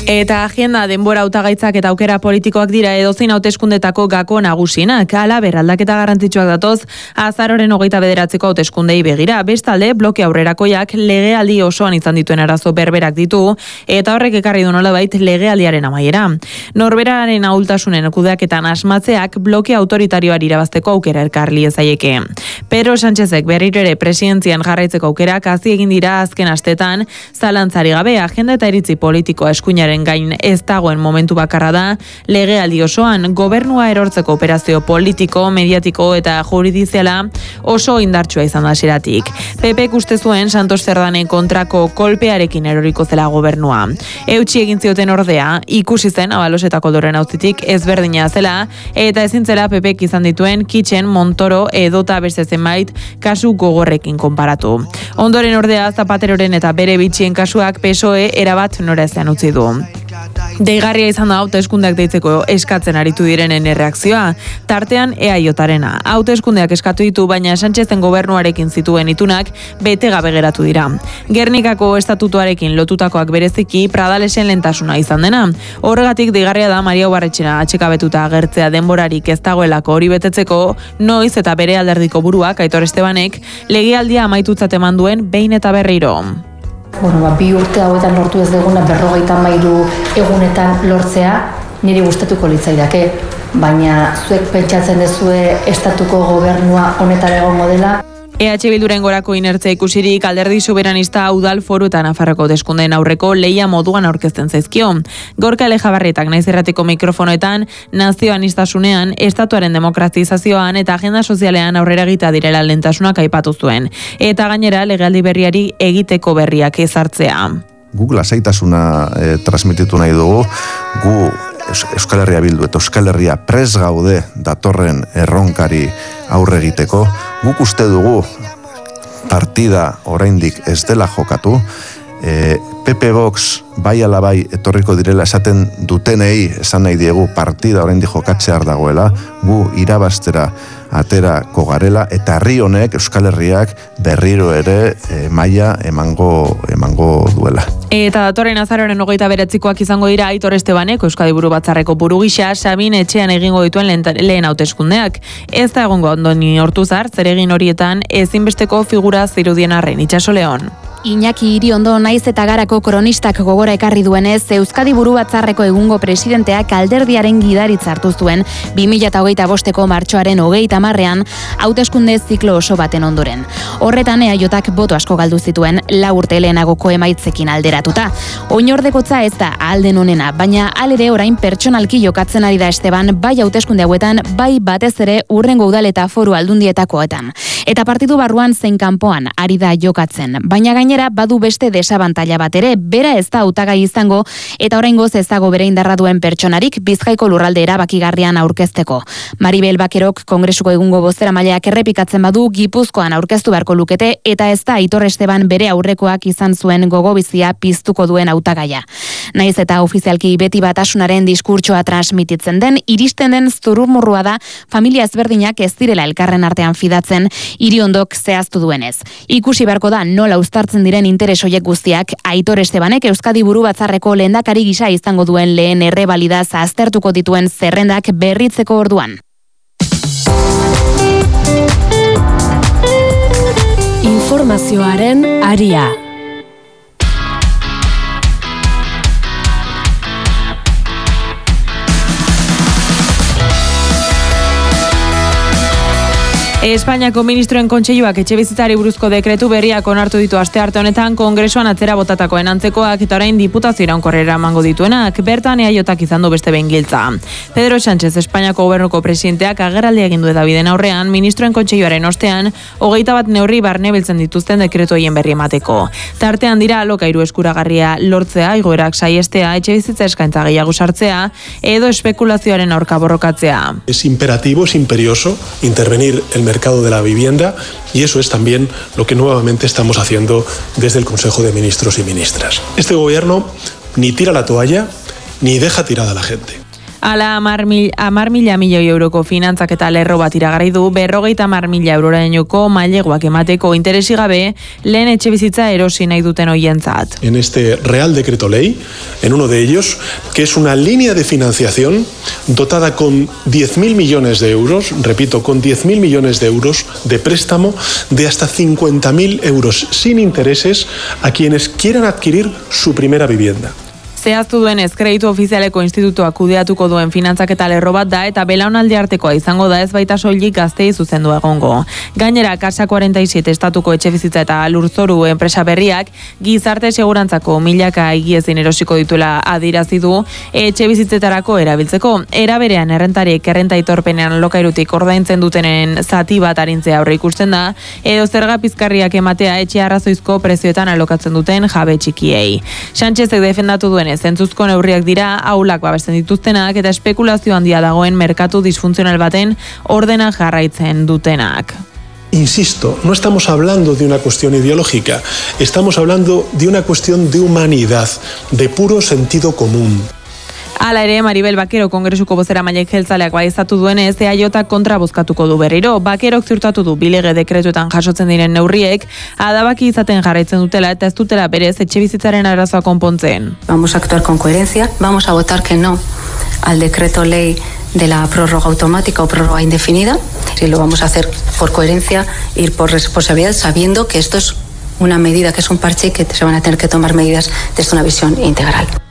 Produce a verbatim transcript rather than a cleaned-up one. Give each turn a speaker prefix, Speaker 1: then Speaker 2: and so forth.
Speaker 1: Eta agenda denbora hautagaitzak eta aukera politikoak dira edozein hauteskundetako gako nagusienak. Hala berraldaketa garrantzitsuak datoz azaroren hogeita bederatziko hauteskundei begira. Bestalde, bloke aurrerakoiak legealdi osoan izan dituen arazo berberak ditu eta horrek ekarri du nolabait legealdiaren amaiera. Norberaren ahultasunen kudeaketan asmatzeak bloke autoritarioari irabazteko aukera elkarli ezaieke. Pedro Sánchezek berriro ere presidentzian jarraitzeko aukerak hazi egin dira azken astetan, zalantzari gabe agenda eta iritzi politikoa eskuinaren gain ez dagoen momentu bakarra da, legealdi osoan gobernua erortzeko operazio politiko, mediatiko eta juridiziala oso indartsua izan da hasieratik. P Pek uste zuen Santos Cerdanen kontrako kolpearekin eroriko zela gobernua. Eutsi egin zioten ordea, ikusi zen Abalosetako Doren auzitik ezberdina zela eta ezin zela P Pek izan dituen Kitchen, Montoro edota beste zenbait kasu gogorrekin konparatu. Ondoren ordea Zapateroren eta bere bitxien kasuak P S O E erabat noraezean utzi du. Deigarria izan da hauteskundeak deitzeko eskatzen aritu direnen erreakzioa, tartean E A J-arena. Hauteskundeak eskatu ditu, baina Sánchezen gobernuarekin zituen itunak bete gabe geratu dira. Gernikako estatutuarekin lotutakoak bereziki Pradalesen lehentasuna izan dena. Horregatik deigarria da Maria Ubarretxena atxekabetuta agertzea denborarik ez dagoelako hori betetzeko, noiz eta bere alderdiko buruak Aitor Estebanek legealdia amaitutzat eman duen behin eta berriro.
Speaker 2: Bueno, ba, bi urte hauetan lortu ez deguna berrogeita hamairu egunetan lortzea niri gustatuko litzaidake, baina zuek pentsatzen dezue estatuko gobernua honetara egongo dela.
Speaker 1: E H Bilduren gorako inertzia ikusirik alderdi soberanista udal foru eta Nafarroko hauteskundeen aurreko lehia moduan aurkezten zaizkio. Gorka Elejabarrietak naiz erratiko mikrofonoetan nazioanistasunean, estatuaren demokratizazioan eta agenda sozialean aurrera egita direla lehentasunak aipatu zuen. Eta gainera legealdi berriari egiteko berriak ezartzea.
Speaker 3: Guk lasaitasuna e, transmititu nahi dugu, gu Euskal Herria Bildu eta Euskal Herria prest gaude datorren erronkari aurre egiteko. Guk uste dugu partida oraindik ez dela jokatu. E, P P Vox bai ala bai etorriko direla esaten dutenei esan nahi diegu partida oraindik jokatzear dagoela. Gu irabaztera aterako garela eta herri honek Euskal Herriak berriro ere e, maila emango emango duela.
Speaker 1: Eta datorren azaroren hogeita bederatikoak izango dira Aitor Estebanek Euskadi Buru Batzarreko buru gisa Sabin etxean egingo dituen lehen, lehen hauteskundeak. Ez da egongo Andoni Ortuzar, zeregin horietan ezinbesteko figura zirudien arren. Itxaso Leon.
Speaker 4: Iñaki Iriondo naiz eta garako kronistak gogora ekarri duenez, Euskadi Buru Batzarreko egungo presidenteak alderdiaren gidaritza hartu zuen bi mila hogeita bosteko martxoaren hogeita hamarrean hauteskunde ziklo oso baten ondoren. Horretan E A Jak boto asko galdu zituen lau urte lehenagoko emaitzekin alderatuta. Oinordekotza ez da alden onena, baina alere orain pertsonalki jokatzen ari da Esteban bai hauteskunde hauetan, bai batez ere urrengo udal eta foru aldundietakoetan. Eta partidu barruan zein kanpoan ari da jokatzen, baina gainera badu beste desabantaila bat ere, bera ez da hautagai izango eta oraingoz ez dago bere indarra duen pertsonarik Bizkaiko lurralde erabakigarrian aurkezteko. Maribel Bakerok Kongresuko egungo bozeramaileak errepikatzen badu Gipuzkoan aurkeztu beharko lukete eta ez da Aitor Esteban bere aurrekoak izan zuen gogobizia piztuko duen hautagaia. Naiz eta ofizialki beti batasunaren diskurtsoa transmititzen den, iristen den zurrumurrua da familia ezberdinak ez direla elkarren artean fidatzen, Iriondok zehaztu duenez. Ikusi beharko da nola uztartzen diren interes hoiek guztiak Aitor Estebanek Euskadi Buru Batzarreko lehendakari gisa izango duen lehen errebalidaz aztertuko dituen zerrendak berritzeko orduan.
Speaker 5: Informazioaren aria.
Speaker 1: Espainiako ministroen kontseiluak etxebizitzari buruzko dekretu berriak onartu ditu astearte honetan Kongresuan atzera botatakoen antzekoak eta orain diputazio iraunkorrera emango dituenak, bertan E A Jak izan du beste behin giltza. Pedro Sánchez, Espainiako gobernuko presidenteak agerraldia egin du edabideen aurrean, ministroen kontseiluaren ostean, hogeita bat neurri barne biltzen dituzten dekretu horien berri emateko. Tartean dira alokairu eskuragarria lortzea, igoerak saiestea, etxebizitza eskaintza gehiago sartzea, edo espekulazioaren aurka borrokatzea.
Speaker 6: Es imperativo, es imperioso intervenir el mercado de la vivienda y eso es también lo que nuevamente estamos haciendo desde el Consejo de Ministros y Ministras. Este gobierno ni tira la toalla ni deja tirada a la gente.
Speaker 1: Ala amar mila milioi euroko finantzak eta lerro bat iragarri du, berrogeita amar mila eurorainoko maileguak emateko interesi gabe lehen etxe bizitza erosi nahi duten hoientzat.
Speaker 6: En este Real Decreto Ley, en uno de ellos, que es una línea de financiación dotada con diez mil millones de euros, repito, con diez mil millones de euros de préstamo de hasta cincuenta mil euros sin intereses a quienes quieran adquirir su primera vivienda.
Speaker 1: Zehaztu duenez, kreditu ofizialeko institutua kudeatuko duen finantzak eta lerro bat da eta belaunaldi artekoa izango da, ez baita soilik gaztei zuzendu egongo. Gainera, Casa cuarenta y siete estatuko etxebizitza eta lurzoru enpresa berriak gizarte segurantzako milaka higiezin erosiko dituela adirazi du etxebizitzetarako erabiltzeko. Era berean errentariek errenta aitorpenean lokairutik ordaintzen dutenen zati bat arintzea aurre ikusten da, edo zerga pizkarriak ematea etxe arrazoizko prezioetan alokatzen duten jabe txikiei. Sánchezek defendatu duenez, zentzuzko neurriak dira aulak babesten dituztenak eta espekulazio handia dagoen merkatu disfuntzional baten ordena jarraitzen dutenak.
Speaker 6: Insisto, no estamos hablando de una cuestión ideológica, estamos hablando de una cuestión de humanidad, de puro sentido común.
Speaker 1: Hala ere, Maribel Bakero Kongresuko bozeramailek jeltzaleak baieztatu duenez, E A J kontra bozkatuko du berriro. Bakerok ziurtatu du bilege dekretuetan jasotzen diren neurriek, adabaki izaten jarraitzen dutela eta ez dutela berez etxebizitzaren arazoa konpontzen.
Speaker 2: Vamos a actuar con coherencia, vamos a votar que no al decreto ley de la prórroga automática o prórroga indefinida, y lo vamos a hacer por coherencia y por responsabilidad, sabiendo que esto es una medida, que es un parche y que se van a tener que tomar medidas desde una visión integral.